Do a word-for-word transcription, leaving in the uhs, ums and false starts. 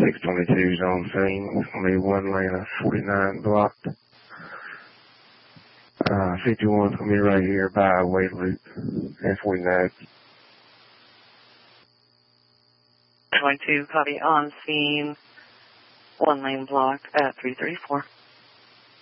six twenty-two's on scene. Only one lane of forty-nine blocked. Uh, fifty-one's going to be right here by Wade Loop and forty-nine. twenty-two, copy on scene. One lane blocked at three thirty-four.